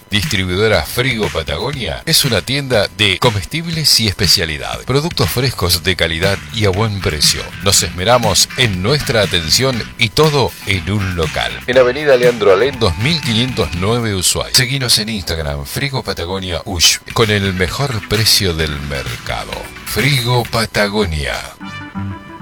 Distribuidora Frigo Patagonia es una tienda de comestibles y especialidad. Productos frescos de calidad y a buen precio. Nos esmeramos en nuestra atención y todo en un local. En Avenida Leandro Alem 2509 Ushuaia. Seguinos en Instagram, Frigo Patagonia Ush, con el mejor precio del mercado. Frigo Patagonia.